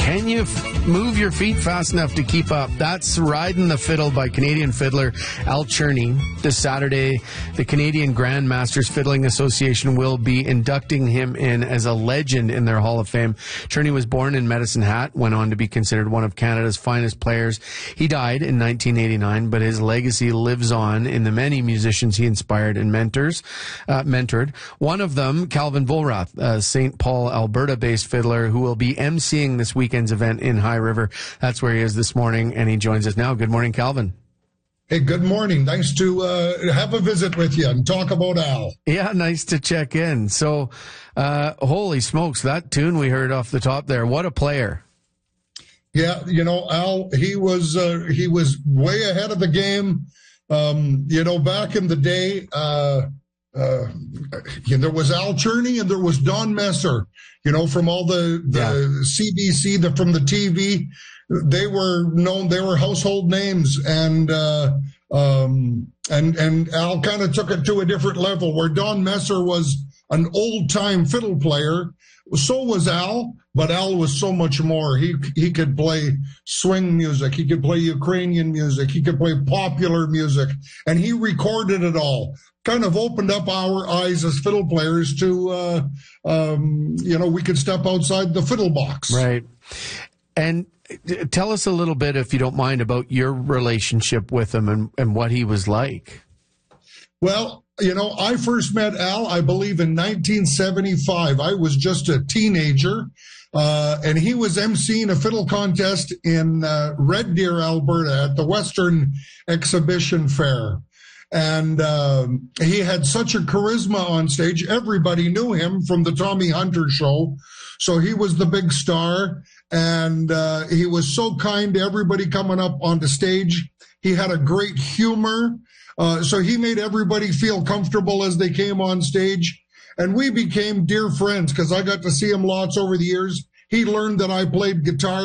Can you move your feet fast enough to keep up? That's Riding the Fiddle by Canadian fiddler Al Cherney. This Saturday, the Canadian Grandmasters Fiddling Association will be inducting him in as a legend in their Hall of Fame. Cherney was born in Medicine Hat, went on to be considered one of Canada's finest players. He died in 1989, but his legacy lives on in the many musicians he inspired and mentored. One of them, Calvin Volrath, a St. Paul, Alberta-based fiddler who will be emceeing this weekend's event in High River. That's where he is this morning, and he joins us now. Good morning, Calvin. Hey, good morning. Nice to have a visit with you and talk about Al. Yeah, nice to check in. So, holy smokes, that tune we heard off the top there, what a player. Yeah, Al, he was way ahead of the game. Back in the day, there was Al Cherney and there was Don Messer, from all the CBC, from the TV. They were known, they were household names, and Al kind of took it to a different level where Don Messer was an old-time fiddle player. So was Al, but Al was so much more. He could play swing music. He could play Ukrainian music. He could play popular music, and he recorded it all. Kind of opened up our eyes as fiddle players to, we could step outside the fiddle box. Right. And tell us a little bit, if you don't mind, about your relationship with him and what he was like. Well, I first met Al, I believe, in 1975. I was just a teenager, and he was emceeing a fiddle contest in Red Deer, Alberta, at the Western Exhibition Fair. And he had such a charisma on stage. Everybody knew him from the Tommy Hunter show. So he was the big star, and he was so kind to everybody coming up onto stage. He had a great humor. So he made everybody feel comfortable as they came on stage. And we became dear friends because I got to see him lots over the years. He learned that I played guitar.